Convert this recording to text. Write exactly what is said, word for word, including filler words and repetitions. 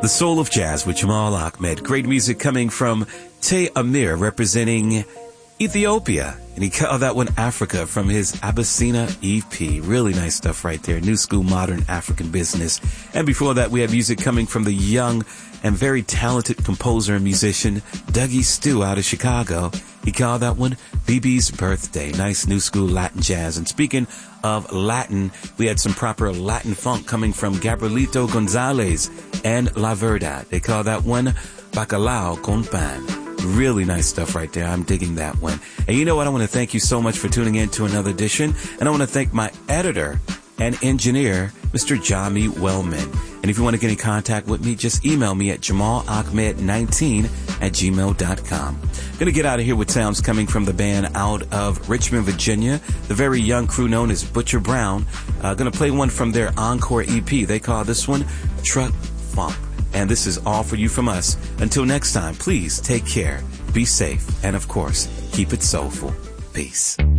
The Soul of Jazz with Jamal Ahmed. Great music coming from Tay Amir representing Ethiopia. And he called that one Africa from his Abyssina E P. Really nice stuff right there. New school, modern African business. And before that, we have music coming from the young and very talented composer and musician Dougie Stew out of Chicago. He called that one B B's Birthday. Nice new school Latin jazz. And speaking of Latin, we had some proper Latin funk coming from Gabrielito Gonzalez and La Verdad. They call that one Bacalao con Pan. Really nice stuff right there. I'm digging that one. And you know what? I want to thank you so much for tuning in to another edition. And I want to thank my editor and engineer, Mister Jami Wellman. And if you want to get in contact with me, just email me at jamal ahmed nineteen at gmail dot com. Going to get out of here with sounds coming from the band out of Richmond, Virginia, the very young crew known as Butcher Brown. Uh, going to play one from their Encore E P. They call this one Truck Funk. And this is all for you from us. Until next time, please take care, be safe, and of course, keep it soulful. Peace.